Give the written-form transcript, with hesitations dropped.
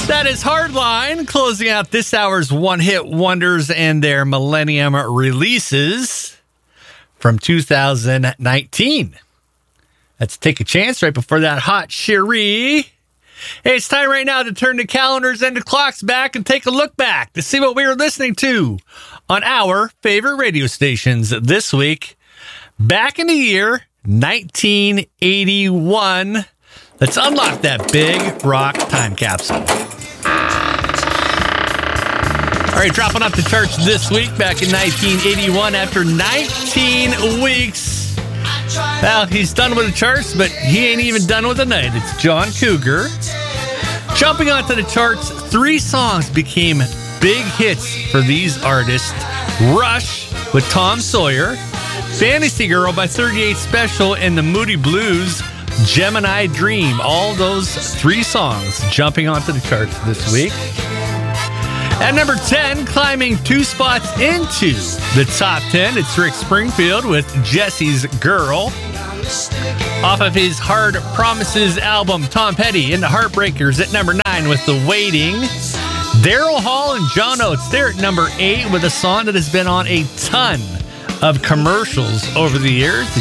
That is Hardline, closing out this hour's one-hit wonders and their Millennium releases from 2019. Let's take a chance right before that Hot Cherie. Hey, it's time right now to turn the calendars and the clocks back and take a look back to see what we were listening to on our favorite radio stations this week. Back in the year 1981. Let's unlock that big rock time capsule. All right, dropping off the charts this week back in 1981 after 19 weeks. Well, he's done with the charts, but he ain't even done with the night. It's John Cougar. Jumping onto the charts, 3 songs became big hits for these artists. Rush with Tom Sawyer, Fantasy Girl by 38 Special, and the Moody Blues, Gemini Dream. All those 3 songs jumping onto the charts this week. At number 10, climbing 2 spots into the top 10, it's Rick Springfield with Jesse's Girl. Off of his Hard Promises album, Tom Petty and the Heartbreakers at number 9 with The Waiting. Daryl Hall and John Oates, they're at number 8 with a song that has been on a ton of commercials over the years.